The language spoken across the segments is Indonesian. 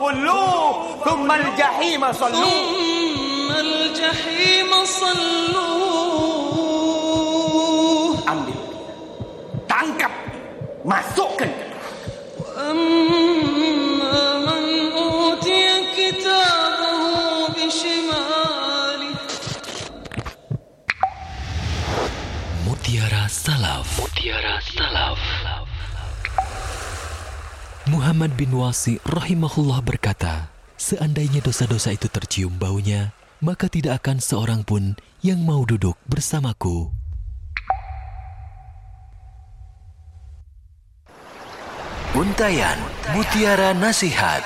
فغلوه ثم الجحيم صلوه. Ambil, tangkap, masukkan. Mutiara Salaf. Mutiara Salaf. Muhammad bin Wasi rahimahullah berkata, seandainya dosa-dosa itu tercium baunya, maka tidak akan seorang pun yang mau duduk bersamaku. Untayan Mutiara Nasihat.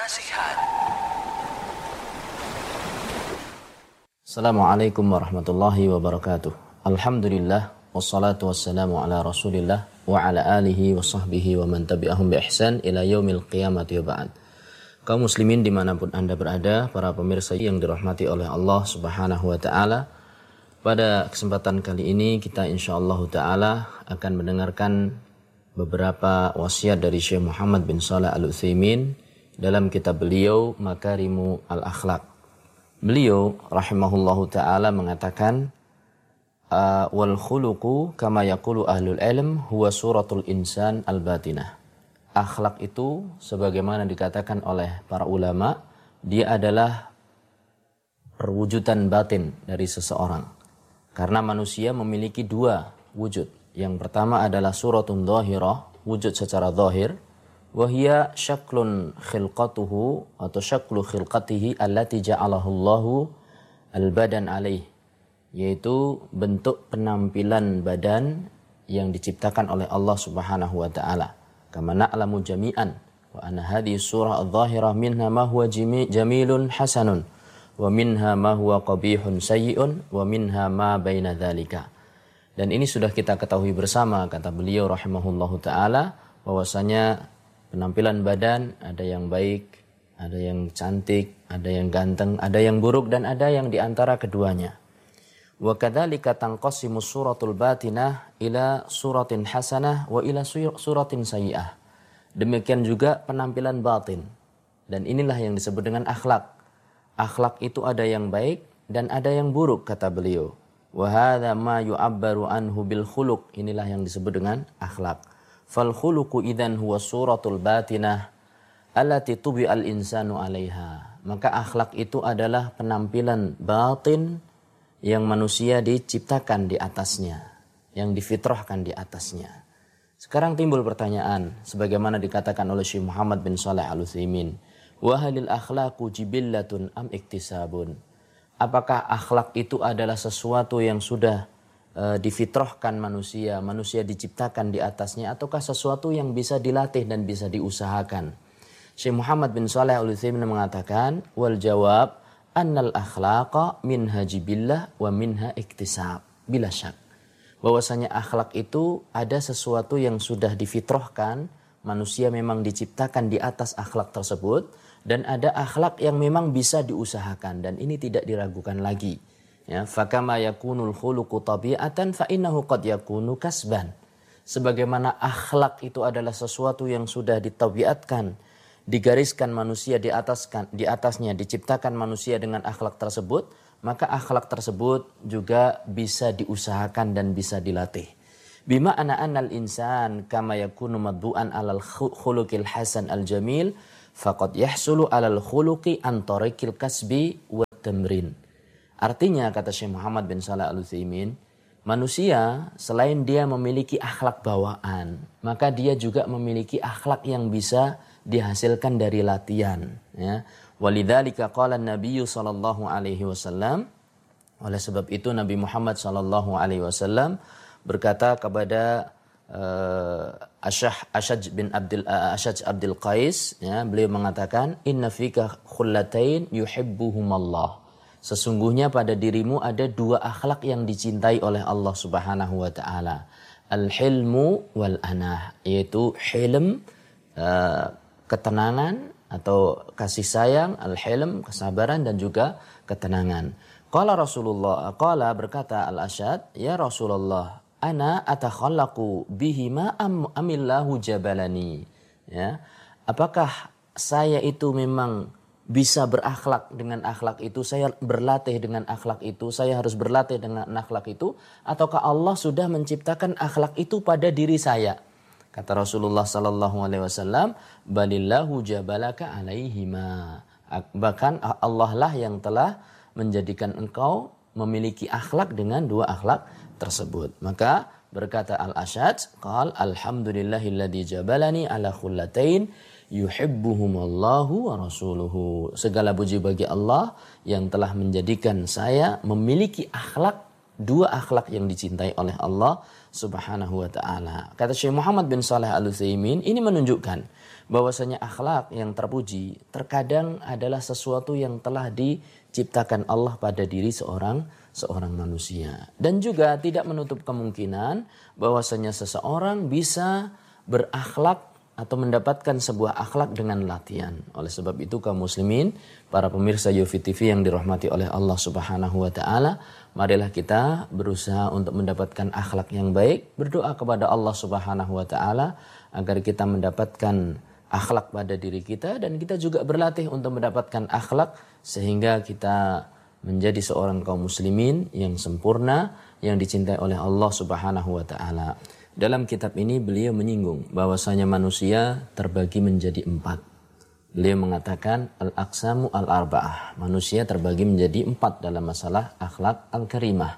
Assalamualaikum warahmatullahi wabarakatuh. Alhamdulillah, wassalatu wassalamu ala rasulillah wa ala alihi wa sahbihi wa man tabi'ahum bi ihsan ila yaumil qiyamati wa ba'd. Kaum muslimin dimanapun Anda berada, para pemirsa yang dirahmati oleh Allah subhanahu wa ta'ala, pada kesempatan kali ini kita insyaallah ta'ala akan mendengarkan beberapa wasiat dari Syekh Muhammad bin Shalih Al-Utsaimin dalam kitab beliau Makarimu Al-Akhlaq. Beliau rahimahullahu ta'ala mengatakan, wal khuluqu kama yaqulu ahlul ilm huwa suratul insan al-batinah. Akhlak itu sebagaimana dikatakan oleh para ulama, dia adalah perwujudan batin dari seseorang. Karena manusia memiliki dua wujud. Yang pertama adalah suratun dhahirah, wujud secara zahir, wa hiya syaklun khilqatuhu atau syaklu khilqatihi allati ja'alahu Allahu al-badan alaih, yaitu bentuk penampilan badan yang diciptakan oleh Allah Subhanahu wa taala. Kama na'lamu jami'an wa anna hadhihi surah adh-dhahirah minha ma huwa jamilun hasanun wa minha ma huwa qabihun sayyi'un wa minha ma baina dzalika. Dan ini sudah kita ketahui bersama, kata beliau rahimahullahu taala, bahwasanya penampilan badan ada yang baik, ada yang cantik, ada yang ganteng, ada yang buruk, dan ada yang di antara keduanya. Wa kadzalika tanqasimu suratul batinah ila suratin hasanah wa ila suratin sayyi'ah. Demikian juga penampilan batin. Dan inilah yang disebut dengan akhlak. Akhlak itu ada yang baik dan ada yang buruk, kata beliau. Wa hadza ma yu'abbaru anhu bil khuluq. Inilah yang disebut dengan akhlak. Fal khuluqu idzan huwa suratul batinah allati tubi'al insanu 'alaiha. Maka akhlak itu adalah penampilan batin yang manusia diciptakan di atasnya, yang difitrahkan di atasnya. Sekarang timbul pertanyaan, sebagaimana dikatakan oleh Syekh Muhammad bin Shalih Al-Utsaimin, wa halil akhlaqu jibillatun am iktisabun? Apakah akhlak itu adalah sesuatu yang sudah difitrahkan manusia, manusia diciptakan di atasnya, ataukah sesuatu yang bisa dilatih dan bisa diusahakan? Syekh Muhammad bin Shalih Al-Utsaimin mengatakan, wal jawab annal akhlaqa minha jibillah wa minha iktisab. Bila syak, bahwasanya akhlak itu ada sesuatu yang sudah difitrahkan, manusia memang diciptakan di atas akhlak tersebut, dan ada akhlak yang memang bisa diusahakan, dan ini tidak diragukan lagi. Ya, fakama yakunul khuluqu tabi'atan fa innahu qad yakunu kasban. Sebagaimana akhlak itu adalah sesuatu yang sudah ditabiatkan, digariskan manusia di atasnya, diciptakan manusia dengan akhlak tersebut, maka akhlak tersebut juga bisa diusahakan dan bisa dilatih. Bima anal insan kama yakunu maddu'an alal khuluqil hasan al jamil faqad yahsulu alal khuluqi an tariqil kasbi wa tamrin. Artinya, kata Syekh Muhammad bin Shalih Al-Utsaimin, manusia selain dia memiliki akhlak bawaan, maka dia juga memiliki akhlak yang bisa dihasilkan dari latihan, ya. Walidzalika qala an-nabiy sallallahu alaihi wasallam, oleh sebab itu Nabi Muhammad sallallahu alaihi wasallam berkata kepada Ashaj bin Abdul Qais, ya, beliau mengatakan, inna fika khullatain yuhibbuhumallah. Sesungguhnya pada dirimu ada dua akhlak yang dicintai oleh Allah Subhanahu wa taala. Al-hilmu wal anah, yaitu hilm, ketenangan atau kasih sayang, al-hilm, kesabaran, dan juga ketenangan. Qala Rasulullah, qala berkata Al-Ashad, ya Rasulullah, ana atakhallaqu bihima amillahu jabalani. Ya, apakah saya itu memang bisa berakhlak dengan akhlak itu, saya berlatih dengan akhlak itu, saya harus berlatih dengan akhlak itu, ataukah Allah sudah menciptakan akhlak itu pada diri saya? Kata Rasulullah sallallahu alaihi wasallam, balillahu jabalaka alaihima. Bahkan Allah lah yang telah menjadikan engkau memiliki akhlak dengan dua akhlak tersebut. Maka berkata Al-Ash'ath, qal alhamdulillahilladzi jabalani ala khullatain yuhibbuhumallahu wa rasuluhu. Segala puji bagi Allah yang telah menjadikan saya memiliki akhlak, dua akhlak yang dicintai oleh Allah Subhanahu wa taala. Kata Syekh Muhammad bin Shalih Al-Utsaimin, ini menunjukkan bahwasanya akhlak yang terpuji terkadang adalah sesuatu yang telah diciptakan Allah pada diri seorang manusia. Dan juga tidak menutup kemungkinan bahwasanya seseorang bisa berakhlak atau mendapatkan sebuah akhlak dengan latihan. Oleh sebab itu kaum muslimin, para pemirsa Yofi TV yang dirahmati oleh Allah Subhanahu wa taala, marilah kita berusaha untuk mendapatkan akhlak yang baik, berdoa kepada Allah Subhanahu wa taala agar kita mendapatkan akhlak pada diri kita, dan kita juga berlatih untuk mendapatkan akhlak sehingga kita menjadi seorang kaum muslimin yang sempurna, yang dicintai oleh Allah Subhanahu wa taala. Dalam kitab ini beliau menyinggung bahwasanya manusia terbagi menjadi 4. Beliau mengatakan al-aqsamu al-arba'ah. Manusia terbagi menjadi 4 dalam masalah akhlak al-karimah.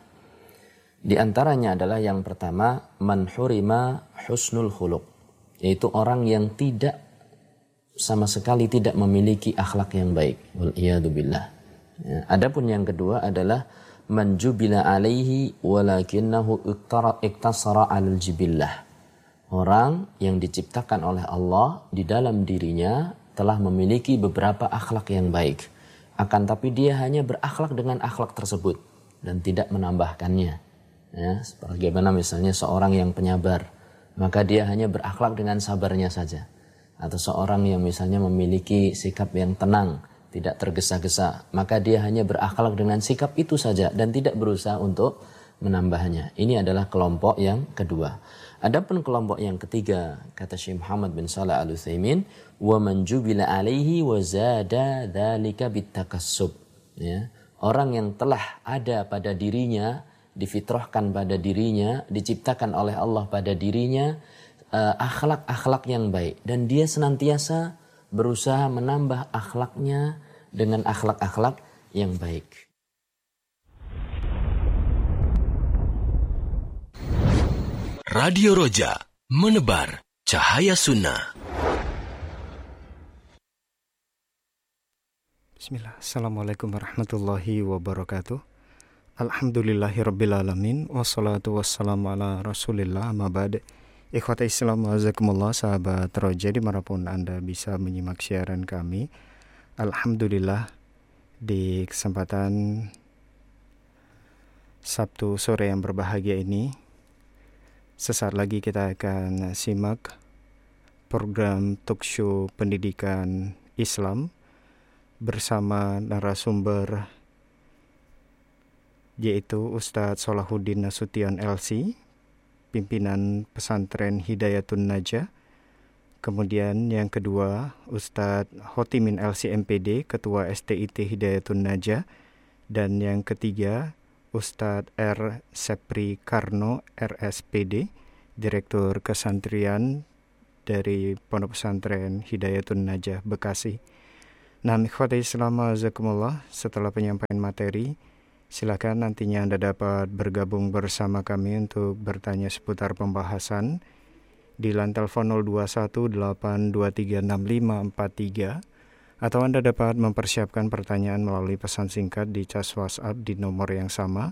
Di antaranya adalah yang pertama, man hurima husnul khuluq, yaitu orang yang tidak sama sekali tidak memiliki akhlak yang baik. Wal iyadu billah. Ya, adapun yang kedua adalah man jubila alaihi walakinnahu iktasara alal jibillah. Orang yang diciptakan oleh Allah di dalam dirinya telah memiliki beberapa akhlak yang baik. Akan tapi dia hanya berakhlak dengan akhlak tersebut dan tidak menambahkannya. Ya, bagaimana misalnya seorang yang penyabar, maka dia hanya berakhlak dengan sabarnya saja. Atau seorang yang misalnya memiliki sikap yang tenang, tidak tergesa-gesa, maka dia hanya berakhlak dengan sikap itu saja dan tidak berusaha untuk menambahnya. Ini adalah kelompok yang kedua. Adapun kelompok yang ketiga, kata Syekh Muhammad bin Shalih Al-Utsaimin, wa man jubila alaihi wa zada dzalika bitakassub. Ya, orang yang telah ada pada dirinya, difitrahkan pada dirinya, diciptakan oleh Allah pada dirinya akhlak-akhlak yang baik, dan dia senantiasa berusaha menambah akhlaknya dengan akhlak-akhlak yang baik. Radio Roja, menebar cahaya sunnah. Bismillah. Assalamualaikum warahmatullahi wabarakatuh. Alhamdulillahirrabbilalamin. Wassalatu wassalamu ala rasulillah amma ba'd. Ikhwata Islam wazakumullah, sahabat Roja dimanapun Anda bisa menyimak siaran kami. Alhamdulillah, di kesempatan Sabtu sore yang berbahagia ini, sesaat lagi kita akan simak program talkshow pendidikan Islam bersama narasumber yaitu Ustadz Salahuddin Nasution LC, pimpinan pesantren Hidayatun Najah. Kemudian yang kedua, Ustadz Hotimin LC MPD, Ketua STIT Hidayatun Najah. Dan yang ketiga, Ustadz R. Sepri Karno RSPD, Direktur Kesantrian dari Pondok Pesantren Hidayatun Najah Bekasi. Nah, ikhwati Islam azakumullah, setelah penyampaian materi, silakan nantinya Anda dapat bergabung bersama kami untuk bertanya seputar pembahasan di line telepon 0218236543, atau Anda dapat mempersiapkan pertanyaan melalui pesan singkat di cas WhatsApp di nomor yang sama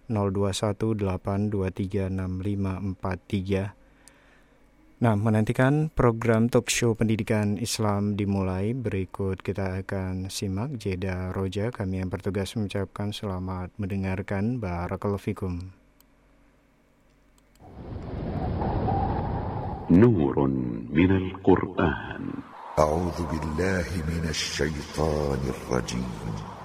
0218236543. Nah, menantikan program talkshow pendidikan Islam dimulai, berikut kita akan simak jeda roja. Kami yang bertugas mengucapkan selamat mendengarkan. Barakallahu fikum. Nurun minal Qur'an. A'udzu billahi minasy syaithanir rajim.